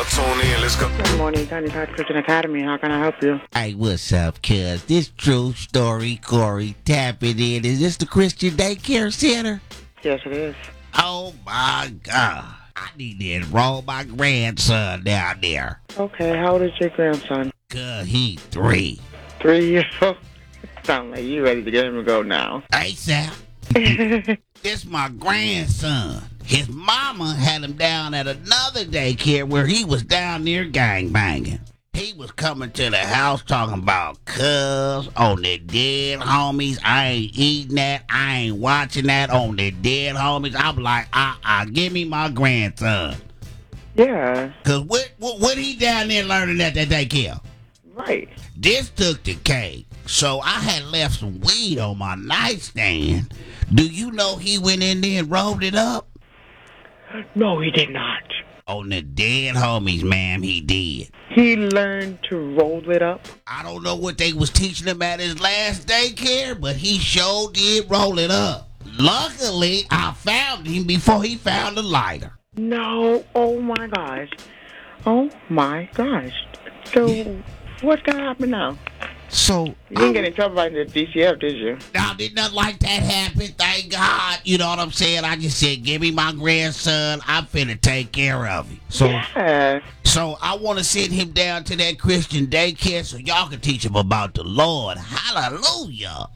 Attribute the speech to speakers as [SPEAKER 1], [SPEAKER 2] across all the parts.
[SPEAKER 1] tune in. Let's go.
[SPEAKER 2] Good morning, Johnny Todd Christian Academy. How can I help you?
[SPEAKER 3] Hey, what's up, cuz? This true story, Corey. Tap it in. Is this the Christian Daycare Center?
[SPEAKER 2] Yes, it is.
[SPEAKER 3] Oh, my God. I need to enroll my grandson down there.
[SPEAKER 2] Okay, how old is your grandson?
[SPEAKER 3] Cuz he 3.
[SPEAKER 2] 3 years old? Sound like you ready to get him to go now.
[SPEAKER 3] Hey, Sal. This my grandson. His mama had him down at another daycare where he was down there gangbanging. He was coming to the house talking about cuz on the dead homies. I ain't eating that. I ain't watching that on the dead homies. I'm like, give me my grandson.
[SPEAKER 2] Yeah,
[SPEAKER 3] Cause what he down there learning at that daycare?
[SPEAKER 2] right.
[SPEAKER 3] This took the cake. So I had left some weed on my nightstand. Do you know he went in there and rolled it up?
[SPEAKER 2] No, he did not.
[SPEAKER 3] On the dead homies, ma'am, he did.
[SPEAKER 2] He learned to roll it up.
[SPEAKER 3] I don't know what they was teaching him at his last daycare, but he sure did roll it up. Luckily, I found him before he found the lighter.
[SPEAKER 2] No, oh my gosh. Oh my gosh. So, what's gonna happen now?
[SPEAKER 3] So,
[SPEAKER 2] You didn't get in trouble by the DCF, did you?
[SPEAKER 3] now, did nothing like that happen? Thank God. You know what I'm saying? I just said, give me my grandson. I'm finna take care of him.
[SPEAKER 2] Yeah.
[SPEAKER 3] So I want to send him down to that Christian daycare so y'all can teach him about the Lord. Hallelujah.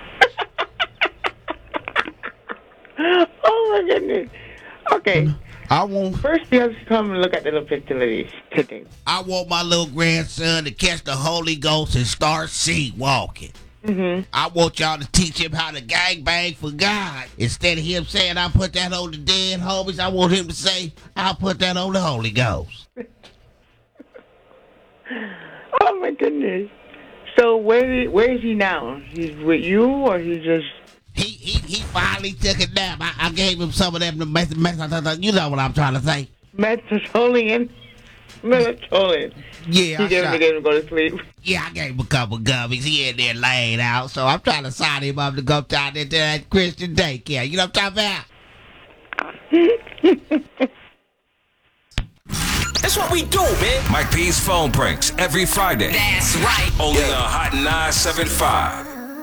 [SPEAKER 2] Oh my goodness. Okay. First, you have to come and look at the little facilities today.
[SPEAKER 3] I want my little grandson to catch the Holy Ghost and start seat walking.
[SPEAKER 2] Mm-hmm.
[SPEAKER 3] I want y'all to teach him how to gangbang for God. Instead of him saying, I put that on the dead homies, I want him to say, I'll put that on the Holy Ghost.
[SPEAKER 2] Oh my goodness. So where is he now? He's with you, or he just?
[SPEAKER 3] He finally took a nap. I gave him some of them. You know what I'm trying to say.
[SPEAKER 2] Melatonin. Melatonin.
[SPEAKER 3] Yeah,
[SPEAKER 2] He gave him to go to sleep.
[SPEAKER 3] Yeah, I gave him a couple gummies. He in there laying out. So I'm trying to sign him up to go down there to that Christian daycare. You know what I'm talking about?
[SPEAKER 4] That's what we do, man.
[SPEAKER 1] Mike P's phone pranks every Friday.
[SPEAKER 4] That's right.
[SPEAKER 1] Only on Hot 975.